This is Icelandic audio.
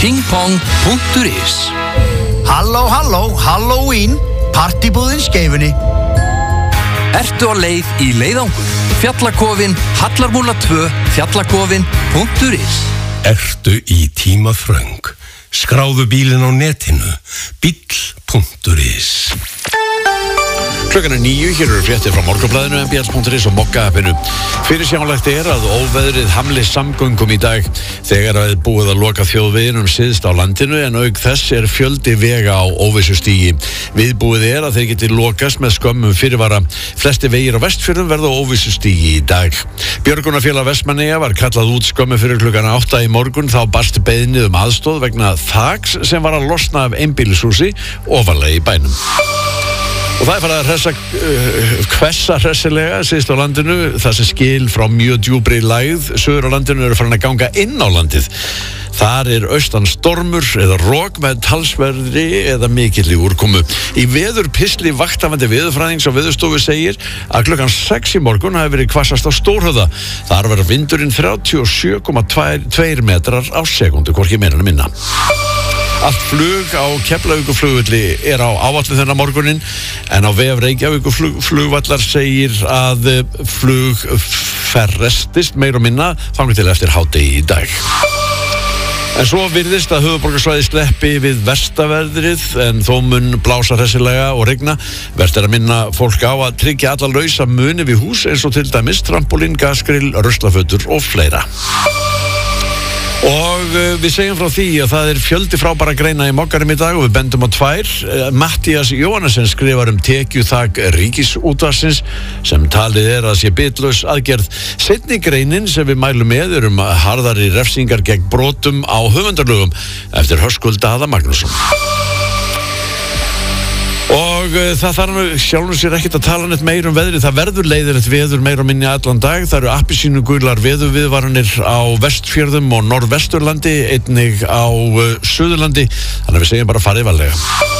Pingpong.is. Halló, Halloween, partybúðin Skeifunni. Ertu á leið í leiðangur? Fjallakofinn, Hallarmúla 2, fjallakofinn.is. Ertu í tímaþröng? Skráðu bílinn á netinu, bíll.is. Klukkan 9, hér eru fréttir frá Morgunblaðinu, mbl.is og Mokka-appinu. Fyrirsjánlegt að óveðrið hamli samgöngum í dag þegar að búið að loka þjóðveginum syðst á landinu, en auk þess fjöldi vega á óvissustígi. Viðbúið að þeir geti lokast með skömmum fyrirvara. Flesti vegir á Vestfjörðum verða á óvissustígi í dag. Björgunarfélag Vestmannaeyja var kallað út skömmu fyrir klukkan 8 í morgun. Þá barst beiðni aðstoð vegna þaks sem var að losna af einbýlishúsi ofarlega í bænum. Og það farið að hvessa hressilega síðst á landinu, það sem skil frá mjög djúpri lægð söður á landinu eru farin að ganga inn á landið. Þar austan stormur eða rok með talsverðri eða mikilli úrkomu. Í veðurpistli vaktafandi veðurfræðings á Veðurstofu segir að klukkan 6 í morgun hafi verið hvassast á Stórhöfða. Þar var vindurinn 37,2 metrar á sekundu, hvorki meira en minna. Allt flug á Keflavíkurflugvelli á áætlun þennan morguninn, en á vef Reykjavíkurflugvallar segir að flug ferrestist meira og minna þangað til eftir hádegi í dag. En svo virðist að höfuðborgarsvæði sleppi við verstaveðrið, en þó mun blása hressilega og rigna. Vert að minna fólk á að tryggja alla lausa muni við hús eins og til dæmis trampolín, gasgrill, ruslafötur og fleira. Og við segjum frá því að það fjöldi frábæra greina í Mokkanum í dag og við bendum á tvær. Matthías Jóhannesson skrifar tekjuþak Ríkisútvarpsins sem talið að sé bitlaus aðgerð. Seinni greinin sem við mælum með harðari refsingar gegn brotum á höfundarlögum eftir Höskuld Daða Magnússon. Og það þarf sjálfum sér ekkert að tala neitt meir veðrið. Það verður leiðilegt veður meira og minni allan dag. Það eru appelsínugular veðurviðvaranir á Vestfjörðum og Norðvesturlandi, einnig á Suðurlandi. Þannig að við segjum bara farið varlega.